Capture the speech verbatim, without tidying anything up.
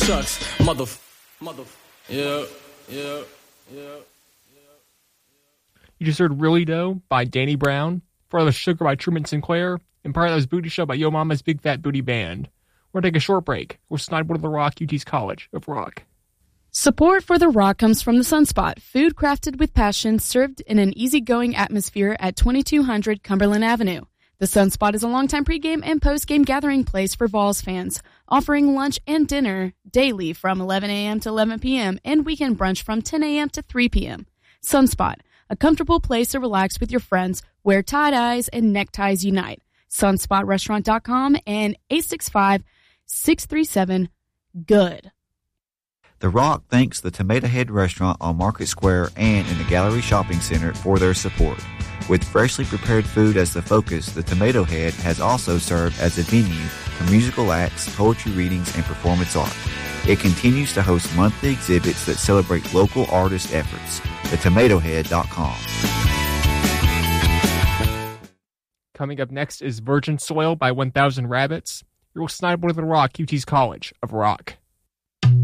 sucks. Mother, mother, yeah, yeah, yeah. You just heard Really Dough by Danny Brown, For the Sugar by Truman Sinclair, and part of that was Booty Show by Yo Mama's Big Fat Booty Band. We're going to take a short break. We're Sniper of the Rock, U T's College of Rock. Support for The Rock comes from The Sunspot, food crafted with passion, served in an easygoing atmosphere at twenty-two hundred Cumberland Avenue. The Sunspot is a longtime pregame and postgame gathering place for Vols fans, offering lunch and dinner daily from eleven a.m. to eleven p.m. and weekend brunch from ten a.m. to three p.m. Sunspot, a comfortable place to relax with your friends where tie-dyes and neckties unite. sunspot restaurant dot com and eight six five, six three seven, good. The Rock thanks the Tomato Head Restaurant on Market Square and in the Gallery Shopping Center for their support. With freshly prepared food as the focus, the Tomato Head has also served as a venue for musical acts, poetry readings, and performance art. It continues to host monthly exhibits that celebrate local artist efforts. the tomato head dot com. Coming up next is Virgin Soil by one thousand Rabbits. You're Sniper of the Rock, U T's College of Rock.